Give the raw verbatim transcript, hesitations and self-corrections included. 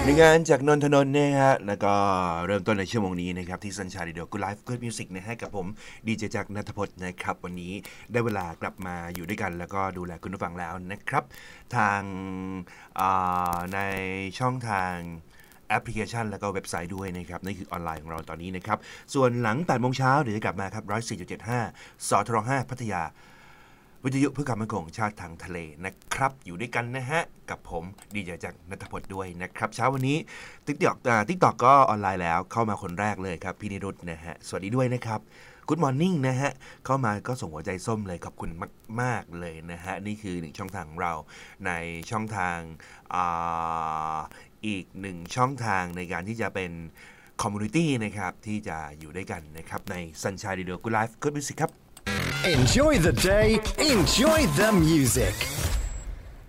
ในงานจากนนทนนท์นะฮะแล้วก็เริ่มต้นในชั่วโมงนี้นะครับที่สัญชาติเดียวกูไลฟ์กูมิวสิกนะฮะกับผมดีเจจากณัฐพลนะครับวันนี้ได้เวลากลับมาอยู่ด้วยกันแล้วก็ดูแลคุณผู้ฟังแล้วนะครับทางในช่องทางแอปพลิเคชันแล้วก็เว็บไซต์ด้วยนะครับนี่คือออนไลน์ของเราตอนนี้นะครับส่วนหลัง แปดโมง เช้าเดี๋ยวจะกลับมาครับ หนึ่งศูนย์สี่จุดเจ็ดห้า สทรห้าพัทยาวิทยุเพื่อความมั่นคงชาติทางทะเลนะครับอยู่ด้วยกันนะฮะกับผมดีเจจากณัฐพลด้วยนะครับเช้าวันนี้ TikTok อ่า TikTok ก็ออนไลน์แล้วเข้ามาคนแรกเลยครับพี่นิรุตนะฮะสวัสดีด้วยนะครับ Good Morning นะฮะเข้ามาก็ส่งหัวใจส้มเลยขอบคุณมากๆเลยนะฮะนี่คือหนึ่งช่องทางของเราในช่องทางอ่าอีกหนึ่งช่องทางในการที่จะเป็นคอมมูนิตี้นะครับที่จะอยู่ด้วยกันนะครับใน Sunshine Radio Good Life Good Music ครับ Enjoy the day, enjoy the music.